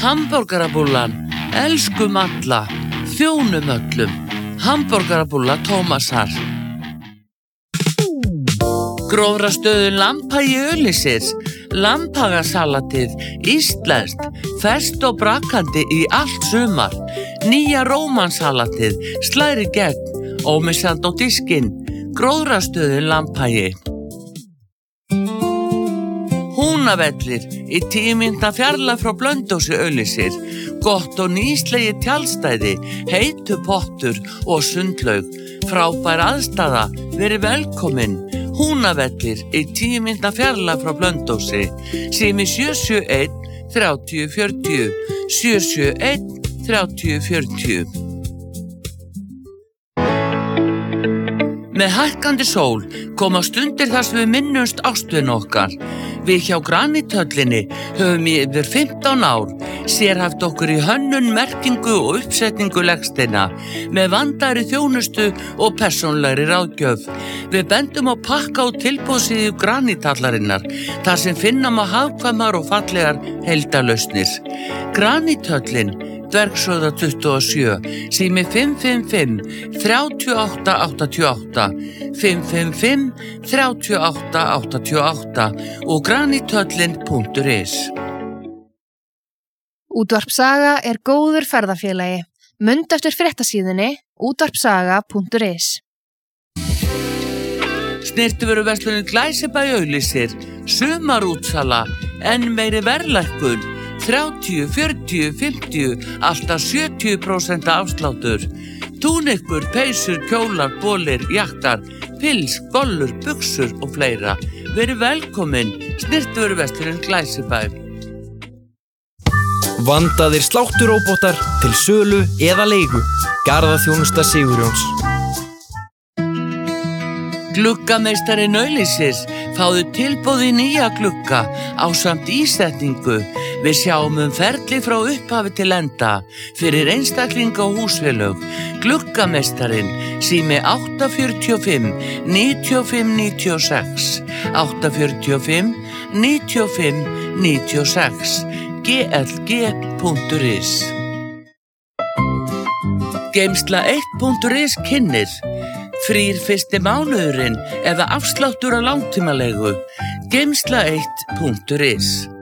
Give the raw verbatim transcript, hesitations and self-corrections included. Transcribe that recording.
Hamborgarabúllan, elskum alla, þjónum öllum. Hamborgarabúlla Tómasar. Grófrastöðu Lambhagi Öllisis, lambhagasalatið, íslenskt, ferskt og brakandi í allt sumar. Nýja rómansalatið, slæri gegn, ómissandi á diskinn, Grófrastöðu Lambhagi. Húnavellir í tíu mínútna fjarlægð frá Blönduósi Öllisir, gott og nýslegi tjaldstæði, heitu pottur og sundlaug, frábær aðstaða, verið velkomin. Húnavellir í tíu mínútna fjarlægð frá Blönduósi, sími sjö sjö einn þrjátíu fjörutíu, sjö sjö einn þrjátíu fjörutíu. Með hækkandi sól koma stundir þar sem við minnumst ástvin okkar. Við hjá Granithöllinni höfum í yfir fimmtán ár sérhæft okkur í hönnun, merkingu og uppsetningu legsteina með vandaðri þjónustu og persónulegri ráðgjöf. Við bendum á pakka og tilboðsíðu Granithallarinnar þar sem finna má hagkvæmar og fallegar heildarlausnir. Granithöllin, Dvergshöfða tuttugu og sjö, sími fimm fimm fimm, þrjátíu og átta áttatíu og átta, fimm fimm fimm, þrjátíu og átta áttatíu og átta og granithöllin punktur is. Útvarp Saga er góður ferðafélagi. Mundu eftir fréttasíðunni útvarpsaga punktur is. Snyrtivöruverslunin Glæsibæ Auglýsir, sumarútsala, enn meiri verðlækkun, þrjátíu, fjörutíu, fimmtíu, alltaf sjötíu prósent afsláttur. Túnikkur, peysur, kjólar, bolir, jakkar, pils, gollur, buxur og fleira. Verið velkomin, Snyrtivöruverslunin Glæsibæ. Vandaðir slátturóbótar til sölu eða leigu. Garðaþjónusta Sigurjóns. Gluggameistarinn Auglýsir, fáðu tilboð í nýja glugga ásamt ísetningu. Við sjáum um ferli frá upphafi til enda fyrir einstaklinga og húsfélög. Gluggameistarinn, sími átta fjörutíu og fimm, níutíu og fimm níutíu og sex, átta fjörutíu og fimm, níutíu og fimm níutíu og sex, g l g punktur is. Geymsla eitt punktur is kynnir. Frýr fyrsti mánuðurinn eða afsláttur á langtímalegu. Geymsla eitt punktur is.